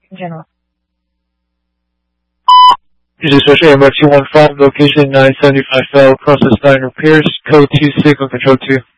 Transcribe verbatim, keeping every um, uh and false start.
in general. This is Special Air two one five, location nine seventy-five Fell, process nine repairs, code two six on control two.